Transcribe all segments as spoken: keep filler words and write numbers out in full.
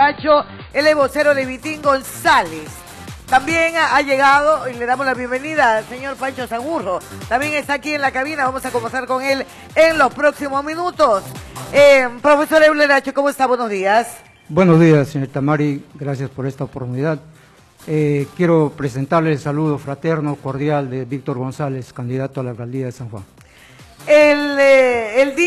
Leracho, el vocero de Vitín González. También ha llegado, y le damos la bienvenida al señor Pancho Zangurro. También está aquí en la cabina, vamos a conversar con él en los próximos minutos. Eh, profesor Leracho, ¿cómo está? Buenos días. Buenos días, señorita Mari, gracias por esta oportunidad. Eh, quiero presentarle el saludo fraterno, cordial de Víctor González, candidato a la alcaldía de San Juan. El, eh, el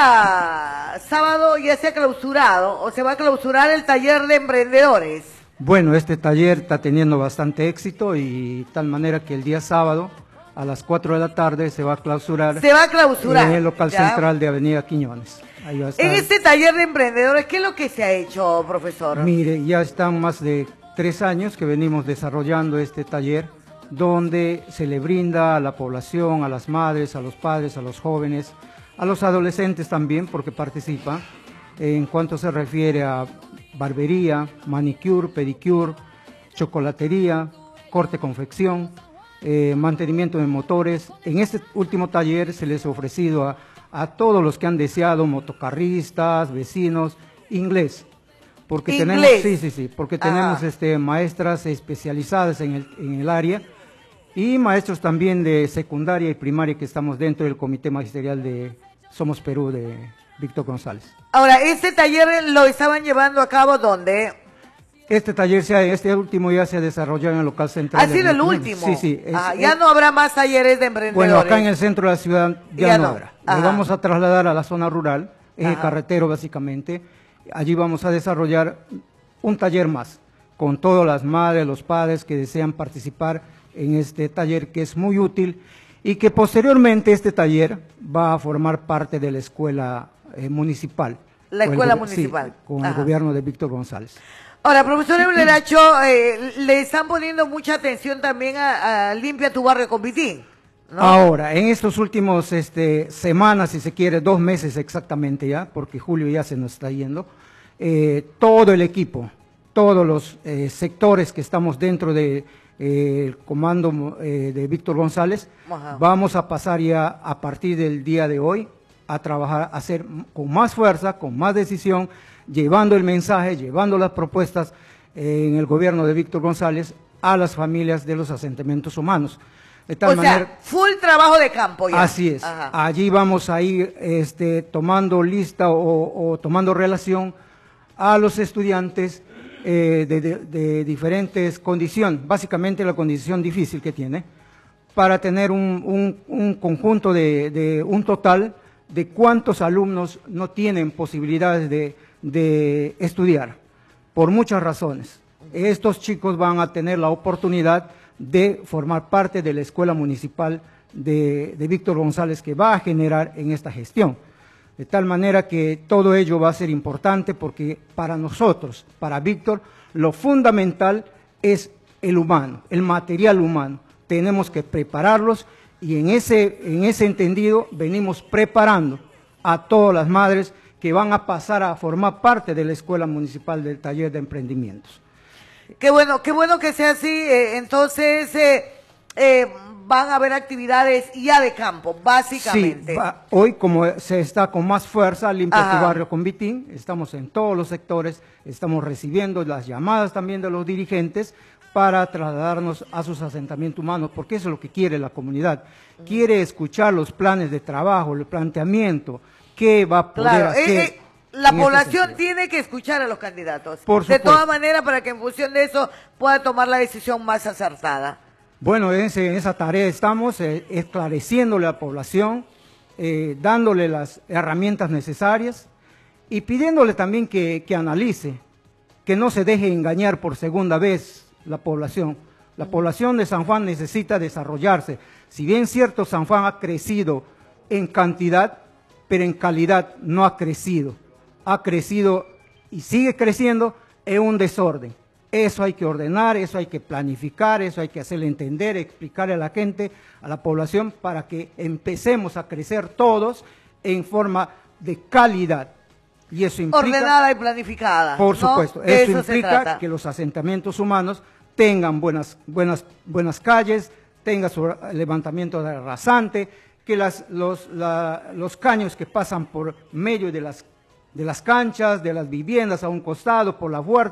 día sábado ya se ha clausurado, o se va a clausurar el taller de emprendedores. Bueno, este taller está teniendo bastante éxito y tal manera que el día sábado a las cuatro de la tarde se va a clausurar. Se va a clausurar. En el local ¿ya? central de Avenida Quiñones. Ahí va a estar. En este taller de emprendedores, ¿qué es lo que se ha hecho, profesor? Mire, ya están más de tres años que venimos desarrollando este taller, donde se le brinda a la población, a las madres, a los padres, a los jóvenes, a los adolescentes también, porque participan, en cuanto se refiere a barbería, manicure, pedicure, chocolatería, corte, confección, eh, mantenimiento de motores. En este último taller se les ha ofrecido a, a todos los que han deseado, motocarristas, vecinos, inglés. Porque ¿Inglés? tenemos, sí, sí, sí, porque Ajá. tenemos este, maestras especializadas en el, en el área y maestros también de secundaria y primaria que estamos dentro del comité magisterial de Somos Perú de Víctor González. Ahora, ¿este taller lo estaban llevando a cabo dónde? Este taller, se ha, este último ya se ha desarrollado en el local central. ¿Ha sido el último? Sí, sí. Es, ah, ya es, no habrá más talleres de emprendedores. Bueno, acá en el centro de la ciudad ya, ya no no habrá. Ajá. Nos vamos a trasladar a la zona rural, eje Ajá. carretero básicamente. Allí vamos a desarrollar un taller más, con todas las madres, los padres que desean participar en este taller, que es muy útil, y que posteriormente este taller va a formar parte de la escuela eh, municipal. La escuela municipal. Sí, con Ajá. el gobierno de Víctor González. Ahora, profesor Leracho, eh, le están poniendo mucha atención también a, a Limpia tu Barrio con Vitín, ¿no? Ahora, en estos últimos este, semanas, si se quiere, dos meses exactamente ya, porque julio ya se nos está yendo, eh, todo el equipo, todos los eh, sectores que estamos dentro del de, eh, comando eh, de Víctor González, Ajá. vamos a pasar ya a partir del día de hoy a trabajar, a hacer con más fuerza, con más decisión, llevando el mensaje, llevando las propuestas eh, en el gobierno de Víctor González a las familias de los asentamientos humanos. De tal o manera, sea, full trabajo de campo ya. Así es. Ajá. Allí vamos a ir este, tomando lista o, o tomando relación a los estudiantes eh, de, de, de diferentes condiciones, básicamente la condición difícil que tiene, para tener un, un, un conjunto de, de un total de cuántos alumnos no tienen posibilidades de, de estudiar, por muchas razones. Estos chicos van a tener la oportunidad de formar parte de la escuela municipal de, de Víctor González, que va a generar en esta gestión. De tal manera que todo ello va a ser importante, porque para nosotros, para Víctor, lo fundamental es el humano, el material humano. Tenemos que prepararlos y en ese, en ese entendido venimos preparando a todas las madres que van a pasar a formar parte de la escuela municipal del taller de emprendimientos. Qué bueno, qué bueno que sea así. Eh, entonces, eh, eh, van a haber actividades ya de campo, básicamente. Sí, va, hoy como se está con más fuerza, Limpia Ajá. tu Barrio con Vitín, estamos en todos los sectores, estamos recibiendo las llamadas también de los dirigentes para trasladarnos a sus asentamientos humanos, porque eso es lo que quiere la comunidad. Quiere escuchar los planes de trabajo, el planteamiento, qué va a poder Claro, hacer. eh, eh, la en este población sentido. tiene que escuchar a los candidatos. Por de supuesto. todas maneras, para que en función de eso pueda tomar la decisión más acertada. Bueno, en, ese, en esa tarea estamos eh, esclareciéndole a la población, eh, dándole las herramientas necesarias y pidiéndole también que, que analice, que no se deje engañar por segunda vez la población. La población de San Juan necesita desarrollarse. Si bien cierto, San Juan ha crecido en cantidad, pero en calidad no ha crecido. Ha crecido y sigue creciendo en un desorden. Eso hay que ordenar, eso hay que planificar, eso hay que hacerle entender, explicarle a la gente, a la población, para que empecemos a crecer todos en forma de calidad. Y eso implica, ordenada y planificada. por ¿no? supuesto, De eso, eso se implica trata. que los asentamientos humanos tengan buenas, buenas, buenas calles, tenga su levantamiento de rasante, que las, los, la, los caños que pasan por medio de las, de las canchas, de las viviendas a un costado, por la huerta,